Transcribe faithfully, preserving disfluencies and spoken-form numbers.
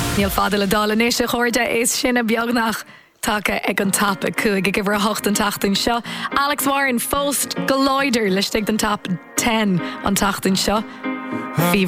Níl fada le dála níos a chuirde is sinna beagnach take ag an tap a cuaig ag bhar hocht an tatain seo. Alex Warren fóst goláidir le stig an tap ten an tatain seo. Bhí